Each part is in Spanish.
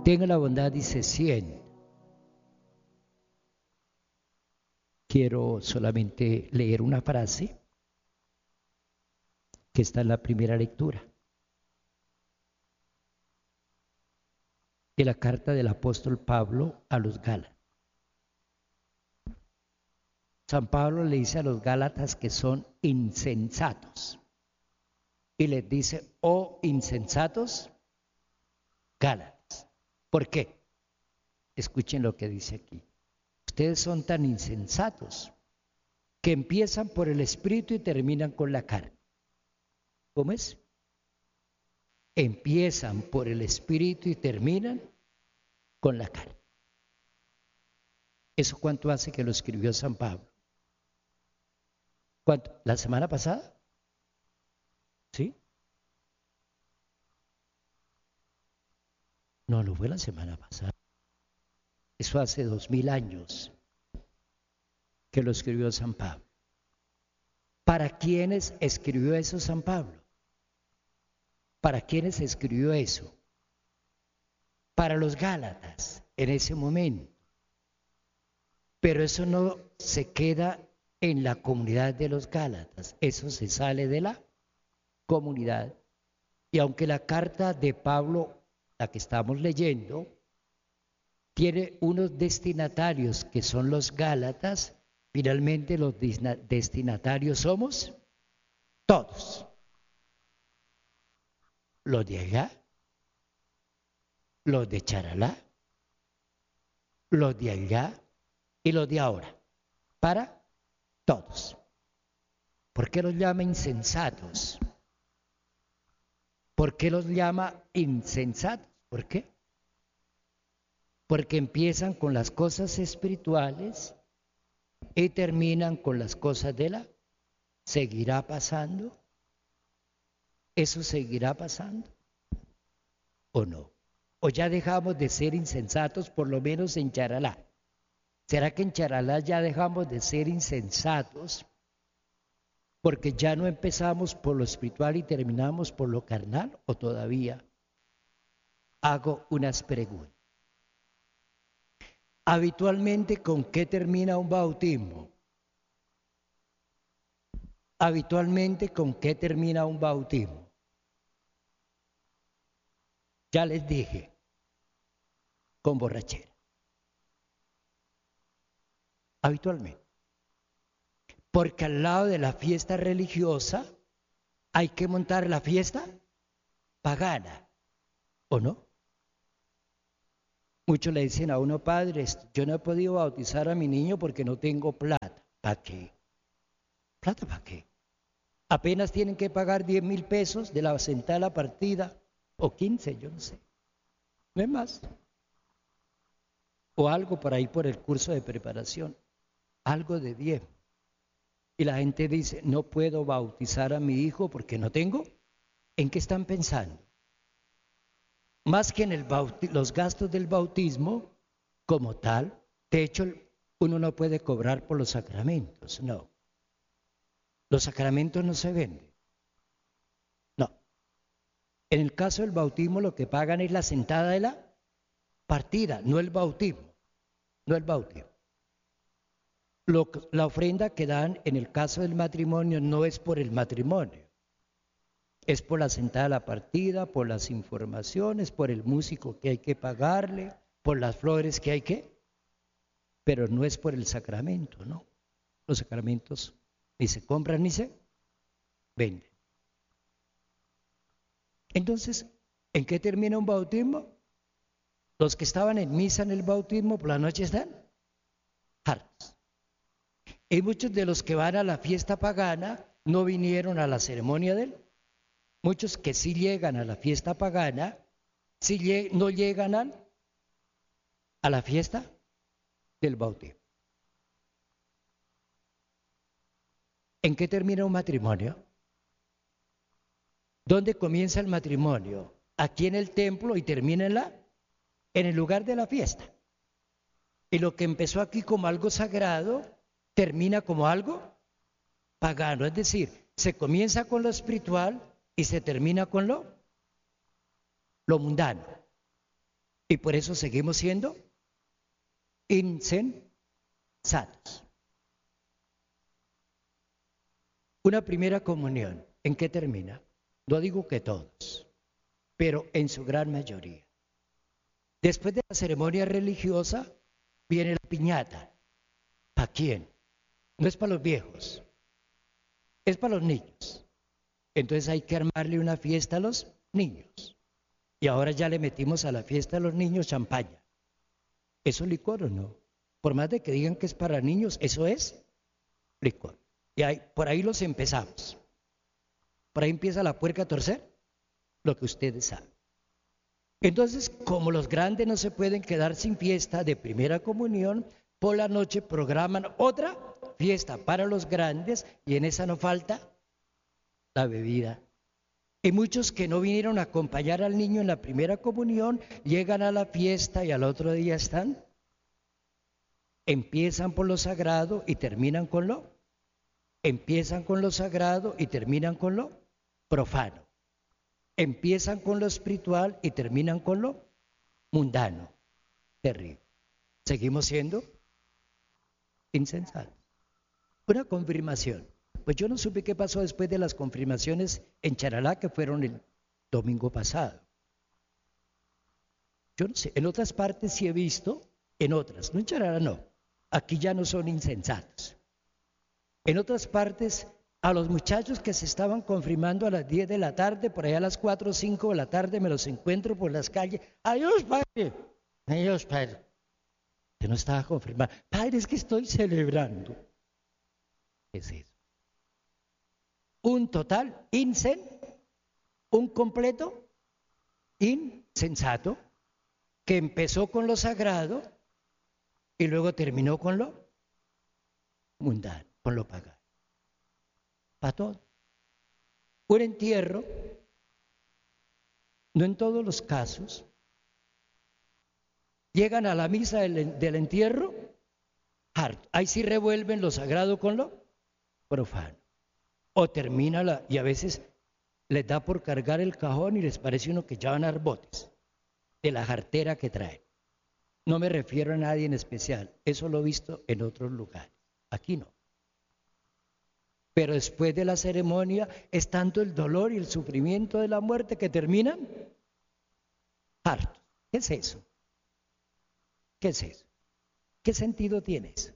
Tenga la bondad, dice 100. Quiero solamente leer una frase que está en la primera lectura de la carta del apóstol Pablo a los Gálatas. San Pablo le dice a los Gálatas que son insensatos y les dice: oh insensatos Gálatas. ¿Por qué? Escuchen lo que dice aquí. Ustedes son tan insensatos que empiezan por el espíritu y terminan con la carne. ¿Cómo es? Empiezan por el espíritu y terminan con la carne. ¿Eso cuánto hace que lo escribió San Pablo? ¿Cuánto? ¿La semana pasada? ¿Sí? No, no fue la semana pasada. Eso hace 2000 años que lo escribió San Pablo. ¿Para quiénes escribió eso San Pablo? ¿Para quiénes escribió eso? Para los Gálatas en ese momento. Pero eso no se queda en la comunidad de los Gálatas, eso se sale de la comunidad. Y aunque la carta de Pablo, la que estamos leyendo, tiene unos destinatarios que son los Gálatas, finalmente los destinatarios somos todos. Los de allá, los de Charalá, los de allá y los de ahora, para todos. ¿Por qué los llama insensatos? ¿Por qué los llama insensatos? ¿Por qué? Porque empiezan con las cosas espirituales y terminan con las cosas de la... ¿Seguirá pasando? ¿Eso seguirá pasando? ¿O no? ¿O ya dejamos de ser insensatos, por lo menos en Charalá? ¿Será que en Charalá ya dejamos de ser insensatos porque ya no empezamos por lo espiritual y terminamos por lo carnal? ¿O todavía? Hago unas preguntas. Habitualmente, ¿con qué termina un bautismo? Habitualmente, ¿con qué termina un bautismo? Ya les dije, con borrachera. Habitualmente. Porque al lado de la fiesta religiosa hay que montar la fiesta pagana, ¿o no? Muchos le dicen a uno: padre, yo no he podido bautizar a mi niño porque no tengo plata. ¿Para qué? ¿Plata para qué? Apenas tienen que pagar 10.000 pesos de la sentada a la partida, o 15, yo no sé. No es más. O algo por ahí por el curso de preparación. Algo de 10. Y la gente dice: no puedo bautizar a mi hijo porque no tengo. ¿En qué están pensando? Más que en los gastos del bautismo como tal. De hecho, uno no puede cobrar por los sacramentos, no. Los sacramentos no se venden. No. En el caso del bautismo lo que pagan es la sentada de la partida, no el bautismo. No el bautismo. La ofrenda que dan en el caso del matrimonio no es por el matrimonio. Es por la sentada a la partida, por las informaciones, por el músico que hay que pagarle, por las flores que hay que... Pero no es por el sacramento, ¿no? Los sacramentos ni se compran ni se venden. Entonces, ¿en qué termina un bautismo? Los que estaban en misa en el bautismo por la noche están hartos. Y muchos de los que van a la fiesta pagana no vinieron a la ceremonia del... Muchos que sí llegan a la fiesta pagana, sí no llegan a la fiesta del bautismo. ¿En qué termina un matrimonio? ¿Dónde comienza el matrimonio? Aquí en el templo y termina en el lugar de la fiesta. Y lo que empezó aquí como algo sagrado, termina como algo pagano. Es decir, se comienza con lo espiritual y se termina con lo mundano. Y por eso seguimos siendo insensatos. Una primera comunión, ¿en qué termina? No digo que todos, pero en su gran mayoría. Después de la ceremonia religiosa viene la piñata. ¿Para quién? No es para los viejos, es para los niños. Entonces hay que armarle una fiesta a los niños. Y ahora ya le metimos a la fiesta a los niños champaña. ¿Eso es licor o no? Por más de que digan que es para niños, eso es licor. Y por ahí los empezamos. Por ahí empieza la puerca a torcer, lo que ustedes saben. Entonces, como los grandes no se pueden quedar sin fiesta de primera comunión, por la noche programan otra fiesta para los grandes y en esa no falta la bebida. Y muchos que no vinieron a acompañar al niño en la primera comunión, llegan a la fiesta y al otro día empiezan por lo sagrado y terminan con lo sagrado y terminan con lo profano. Empiezan con lo espiritual y terminan con lo mundano. Terrible. Seguimos siendo insensatos. Una confirmación. Pues yo no supe qué pasó después de las confirmaciones en Charalá, que fueron el domingo pasado. Yo no sé, en otras partes sí he visto, en otras, no en Charalá no. Aquí ya no son insensatos. En otras partes, a los muchachos que se estaban confirmando a las 10 de la tarde, por allá a las 4 o 5 de la tarde me los encuentro por las calles. ¡Adiós, padre! ¡Adiós, padre! Que no estaba confirmado. Padre, es que estoy celebrando. ¿Qué es eso? Un total un completo insensato que empezó con lo sagrado y luego terminó con lo mundano, con lo pagano. Para todo. Un entierro, no en todos los casos, llegan a la misa del entierro, harto. Ahí sí revuelven lo sagrado con lo profano. O termina y a veces les da por cargar el cajón y les parece uno que ya van a dar botes de la jartera que traen. No me refiero a nadie en especial, eso lo he visto en otros lugares, aquí no. Pero después de la ceremonia es tanto el dolor y el sufrimiento de la muerte que terminan hartos. ¿Qué es eso? ¿Qué es eso? ¿Qué sentido tiene eso?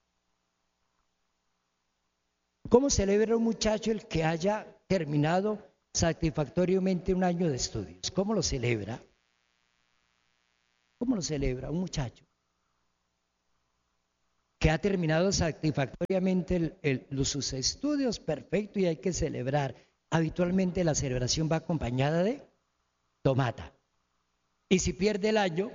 ¿Cómo celebra un muchacho el que haya terminado satisfactoriamente un año de estudios? ¿Cómo lo celebra? ¿Cómo lo celebra un muchacho que ha terminado satisfactoriamente sus estudios? Perfecto, y hay que celebrar. Habitualmente la celebración va acompañada de tomata. Y si pierde el año,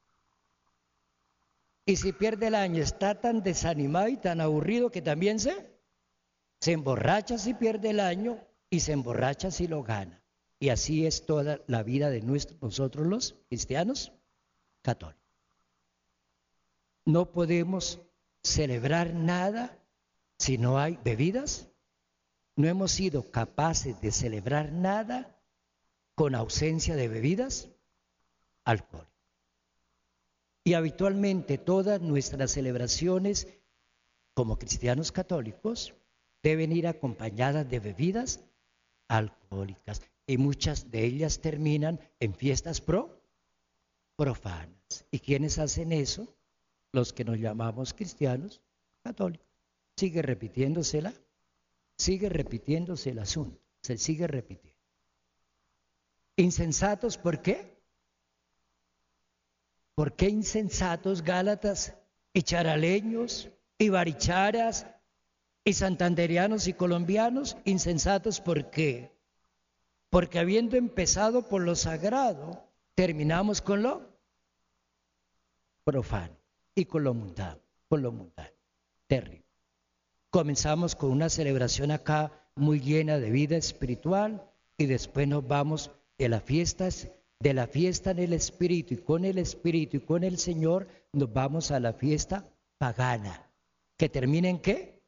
está tan desanimado y tan aburrido que también se emborracha si pierde el año y se emborracha si lo gana. Y así es toda la vida de nosotros los cristianos católicos. No podemos celebrar nada si no hay bebidas. No hemos sido capaces de celebrar nada con ausencia de bebidas alcohólicas. Y habitualmente todas nuestras celebraciones como cristianos católicos deben ir acompañadas de bebidas alcohólicas y muchas de ellas terminan en fiestas profanas. ¿Y quiénes hacen eso? Los que nos llamamos cristianos católicos. Sigue repitiéndose el asunto, se sigue repitiendo. ¿Insensatos por qué? ¿Por qué insensatos Gálatas y charaleños y baricharas y santanderianos y colombianos? Insensatos ¿por qué? Porque habiendo empezado por lo sagrado, terminamos con lo profano y con lo mundano, terrible. Comenzamos con una celebración acá muy llena de vida espiritual y después nos vamos de la fiesta en el Espíritu y con el Señor, nos vamos a la fiesta pagana, que termina ¿en qué?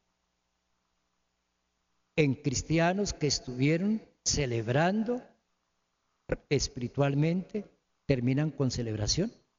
En cristianos que estuvieron celebrando espiritualmente, terminan con celebración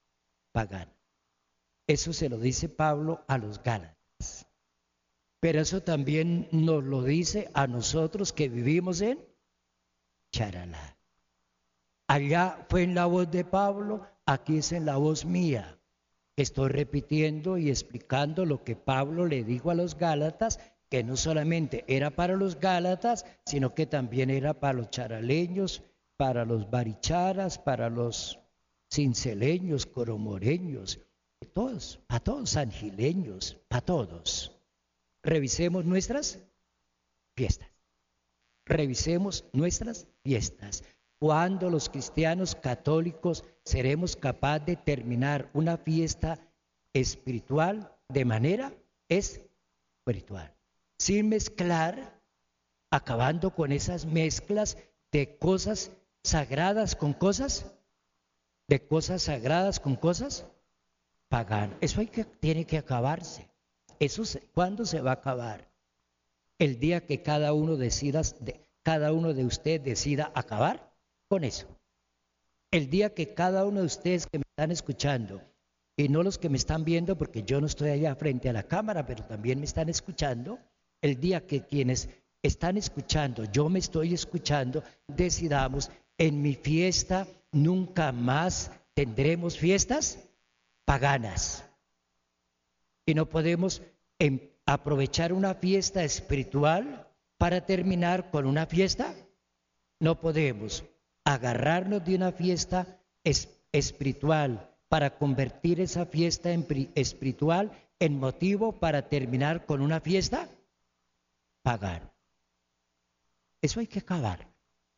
pagana. Eso se lo dice Pablo a los Gálatas. Pero eso también nos lo dice a nosotros que vivimos en Charalá. Allá fue en la voz de Pablo, aquí es en la voz mía. Estoy repitiendo y explicando lo que Pablo le dijo a los Gálatas, que no solamente era para los Gálatas, sino que también era para los charaleños, para los baricharas, para los cinceleños, coromoreños, todos, para todos, angileños, para todos. Revisemos nuestras fiestas. Revisemos nuestras fiestas. ¿Cuándo los cristianos católicos seremos capaces de terminar una fiesta espiritual de manera espiritual? Sin mezclar, acabando con esas mezclas de cosas sagradas con cosas, de cosas sagradas con cosas paganas. Eso tiene que acabarse. ¿Cuándo se va a acabar? El día que cada uno de ustedes decida acabar con eso. El día que cada uno de ustedes que me están escuchando, y no los que me están viendo, porque yo no estoy allá frente a la cámara, pero también me están escuchando, el día que quienes están escuchando, yo me estoy escuchando, decidamos, en mi fiesta nunca más tendremos fiestas paganas. Y no podemos aprovechar una fiesta espiritual para terminar con una fiesta. No podemos agarrarnos de una fiesta espiritual para convertir esa fiesta espiritual en motivo para terminar con una fiesta pagana. Eso hay que acabar.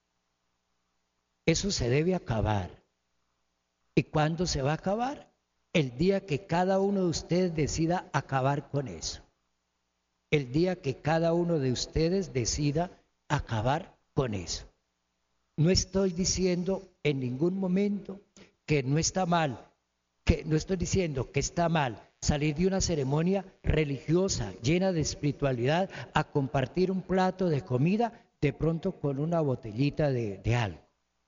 Eso se debe acabar. ¿Y cuándo se va a acabar? El día que cada uno de ustedes decida acabar con eso. El día que cada uno de ustedes decida acabar con eso. No estoy diciendo en ningún momento que no está mal, que no estoy diciendo que está mal salir de una ceremonia religiosa llena de espiritualidad a compartir un plato de comida de pronto con una botellita de algo.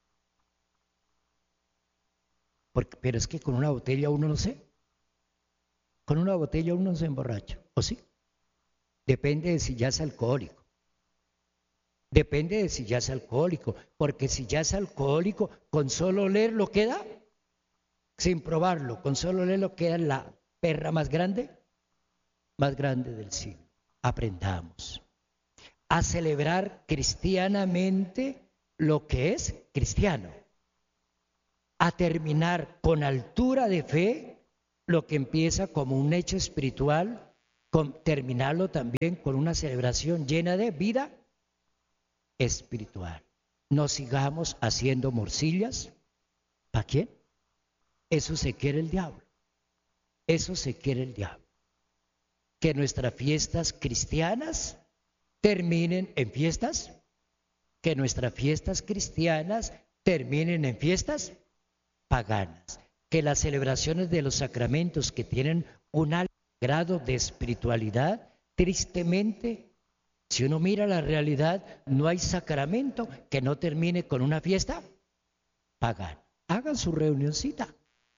Pero es que con una botella uno no sé. Con una botella uno no se emborracha, ¿o sí? Depende de si ya es alcohólico. Depende de si ya es alcohólico, porque si ya es alcohólico, con solo olerlo queda, sin probarlo, con solo olerlo queda la perra más grande del siglo. Aprendamos a celebrar cristianamente lo que es cristiano, a terminar con altura de fe lo que empieza como un hecho espiritual, terminarlo también con una celebración llena de vida espiritual. No sigamos haciendo morcillas. ¿Para quién? Eso se quiere el diablo. Eso se quiere el diablo. Que nuestras fiestas cristianas terminen en fiestas. Que nuestras fiestas cristianas terminen en fiestas paganas. Que las celebraciones de los sacramentos que tienen un alto grado de espiritualidad, tristemente, si uno mira la realidad, no hay sacramento que no termine con una fiesta pagana. Hagan su reunioncita.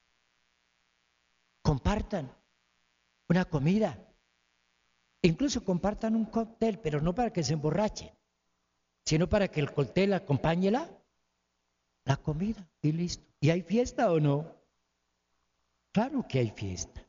Compartan una comida. Incluso compartan un cóctel, pero no para que se emborrachen, sino para que el cóctel acompañe la comida y listo. ¿Y hay fiesta o no? Claro que hay fiesta.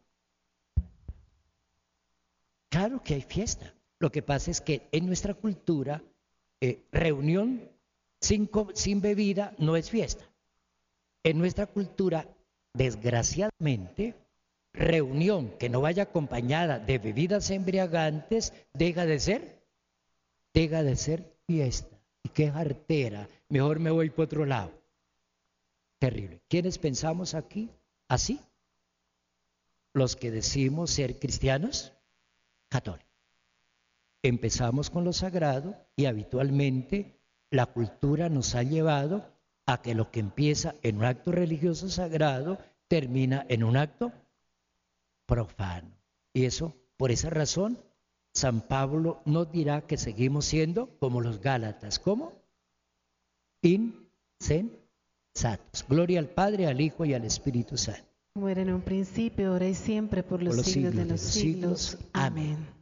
Claro que hay fiesta. Lo que pasa es que en nuestra cultura, reunión sin bebida no es fiesta. En nuestra cultura, desgraciadamente, reunión que no vaya acompañada de bebidas embriagantes deja de ser fiesta. Y qué jartera, mejor me voy por otro lado. Terrible. ¿Quiénes pensamos aquí así? Los que decimos ser cristianos católicos. Empezamos con lo sagrado y habitualmente la cultura nos ha llevado a que lo que empieza en un acto religioso sagrado termina en un acto profano. Y eso, por esa razón, San Pablo nos dirá que seguimos siendo como los Gálatas. ¿Cómo? Insensatos. Gloria al Padre, al Hijo y al Espíritu Santo. Como era en un principio, ahora y siempre, por los siglos de los siglos. Amén.